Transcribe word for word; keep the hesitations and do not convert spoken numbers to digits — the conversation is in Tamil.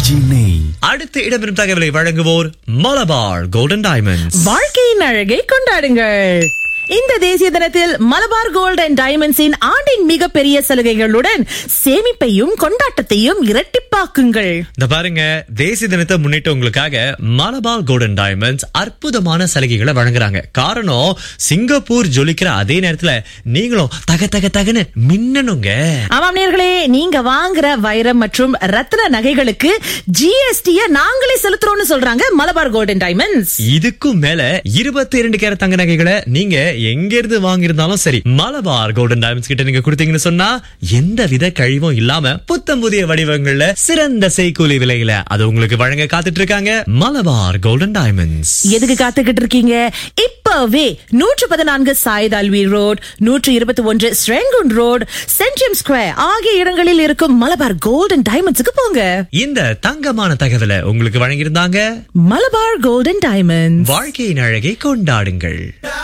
ஆர்கேஜி நெய். அடுத்த இடம்பெறும் தகவலை வழங்குவோர் மலபார் கோல்டன் டைமண்ட்ஸ். வாழ்க்கையின் அழகை கொண்டாடுங்கள். இந்த தேசிய தினத்தில் மலபார் கோல்ட் அண்ட் டைமண்ட்ஸின் ஆண்டின் மிகப்பெரிய சலுகைகளுடன் சேமிப்பையும் கொண்டாட்டத்தையும் இரட்டிப்பாக்குங்கள். இந்த பாருங்க, தேசிய தினத்தை முன்னிட்டு உங்களுக்காக மலபார் கோல்டன் டைமண்ட்ஸ் அற்புதமான சலுகைகளை வழங்குறாங்க. காரணம், சிங்கப்பூர் ஜொலிக்கிற அதே நேரத்துல நீங்களும் தக தக தகன்னு மின்னணுங்க. ஆமாம் நேயர்களே, நீங்க வாங்குற வைரம் மற்றும் ரத்தின நகைகளுக்கு ஜிஎஸ்டி நாங்களே செலுத்துறோம்னு சொல்றாங்க மலபார் கோல்டன் டைமண்ட்ஸ். இதுக்கும் மேல இருபத்தி இரண்டு கேரட் தங்க நகைகளை நீங்க எங்க இருந்து வாங்கியிருந்தாலும் சரி, மலபார் கோல்டன் டைமண்ட்ஸ் கிட்ட நீங்க கொடுத்தீங்கன்னு சொன்னா எந்த வித கழிவும் இல்லாம புத்தம் புதிய வடிவங்கள்ல சிறந்த செய்கூலி விலையில அது உங்களுக்கு வழங்க காத்துட்டு இருக்காங்க மலபார் கோல்டன் டைமண்ட்ஸ். எதுக்கு காத்துக்கிட்டு இருக்கீங்க? இப்பவே நூற்று பதினான்கு சாயித் அல்வி ரோட், நூற்று இருபத்தி ஒன்று ஸ்ரெங்குன் ரோட், சென்ட்ரியம் ஸ்கொயர் ஆகிய இடங்களில் இருக்கும் மலபார் கோல்டன் டைமண்ட்ஸுக்கு போங்க. இந்த தங்கமான தகவலை உங்களுக்கு வழங்கியிருந்தாங்க மலபார் கோல்டன் டைமண்ட்ஸ். வாழ்க்கையின் அழகை கொண்டாடுங்கள்.